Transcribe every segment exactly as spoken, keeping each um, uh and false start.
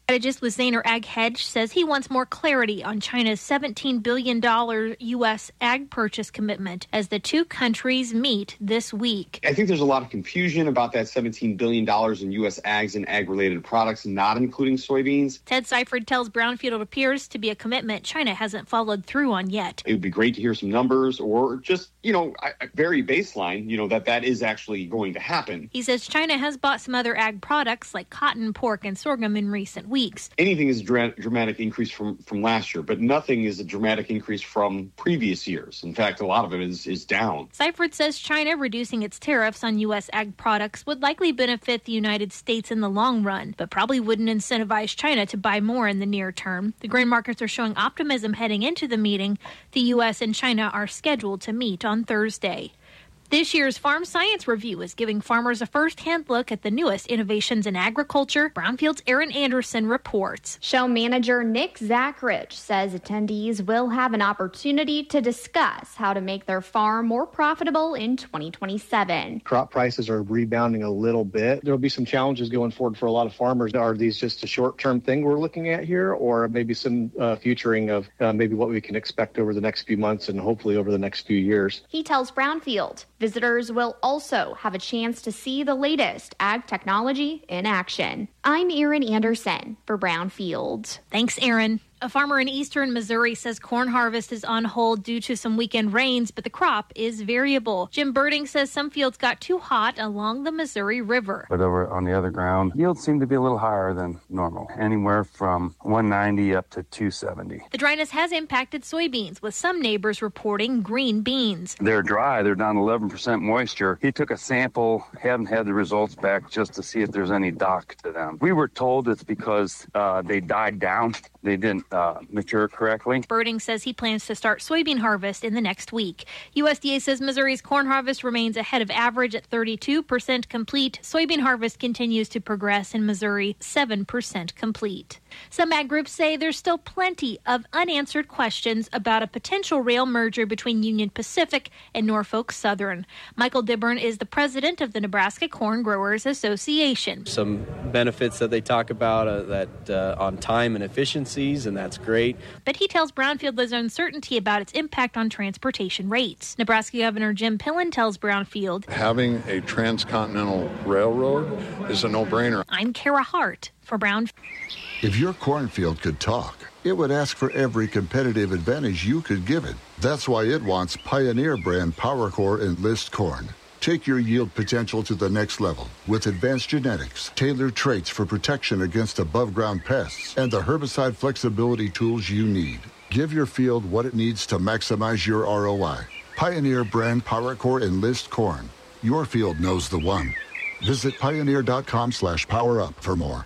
Strategist with Zaner Ag Hedge says he wants more clarity on China's seventeen billion dollars U S ag purchase commitment as the two countries meet this week. I think there's a lot of confusion about that seventeen billion dollars in U S ags and ag-related products, not including soybeans. Ted Seifert tells Brownfield it appears to be a commitment China hasn't followed through on yet. It would be great to hear some numbers or just, you know, a very baseline, you know, that that is actually going to happen. He says China has bought some other ag products like cotton, pork, and sorghum in recent weeks. Weeks. Anything is a dra- dramatic increase from, from last year, but nothing is a dramatic increase from previous years. In fact, a lot of it is, is down. Seifert says China reducing its tariffs on U S ag products would likely benefit the United States in the long run, but probably wouldn't incentivize China to buy more in the near term. The grain markets are showing optimism heading into the meeting. The U S and China are scheduled to meet on Thursday. This year's Farm Science Review is giving farmers a first-hand look at the newest innovations in agriculture. Brownfield's Erin Anderson reports. Show manager Nick Zachrich says attendees will have an opportunity to discuss how to make their farm more profitable in twenty twenty-seven. Crop prices are rebounding a little bit. There will be some challenges going forward for a lot of farmers. Are these just a short-term thing we're looking at here, or maybe some uh, futuring of uh, maybe what we can expect over the next few months and hopefully over the next few years? He tells Brownfield. Visitors will also have a chance to see the latest ag technology in action. I'm Erin Anderson for Brownfield. Thanks, Erin. A farmer in eastern Missouri says corn harvest is on hold due to some weekend rains, but the crop is variable. Jim Birding says some fields got too hot along the Missouri River. But over on the other ground, yields seem to be a little higher than normal, anywhere from one ninety up to two seventy. The dryness has impacted soybeans, with some neighbors reporting green beans. They're dry. They're down eleven percent moisture. He took a sample, haven't had the results back just to see if there's any dock to them. We were told it's because uh, they died down. They didn't uh, mature correctly. Birding says he plans to start soybean harvest in the next week. U S D A says Missouri's corn harvest remains ahead of average at thirty-two percent complete. Soybean harvest continues to progress in Missouri, seven percent complete. Some ag groups say there's still plenty of unanswered questions about a potential rail merger between Union Pacific and Norfolk Southern. Michael Dibburn is the president of the Nebraska Corn Growers Association. Some benefits that they talk about uh, that uh, on time and efficiencies, and that's great. But he tells Brownfield there's uncertainty about its impact on transportation rates. Nebraska Governor Jim Pillen tells Brownfield, having a transcontinental railroad is a no-brainer. I'm Kara Hart for Brownfield. If your cornfield could talk, it would ask for every competitive advantage you could give it. That's why it wants Pioneer brand PowerCore Enlist corn. Take your yield potential to the next level with advanced genetics, tailored traits for protection against above-ground pests, and the herbicide flexibility tools you need. Give your field what it needs to maximize your R O I. Pioneer brand PowerCore Enlist corn. Your field knows the one. Visit pioneer.com slash power up for more.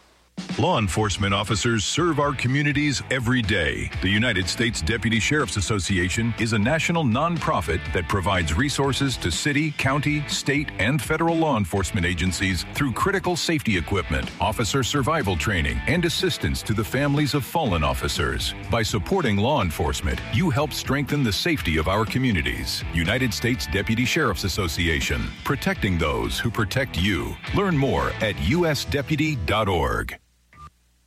Law enforcement officers serve our communities every day. The United States Deputy Sheriff's Association is a national nonprofit that provides resources to city, county, state, and federal law enforcement agencies through critical safety equipment, officer survival training, and assistance to the families of fallen officers. By supporting law enforcement, you help strengthen the safety of our communities. United States Deputy Sheriff's Association, protecting those who protect you. Learn more at u s deputy dot org.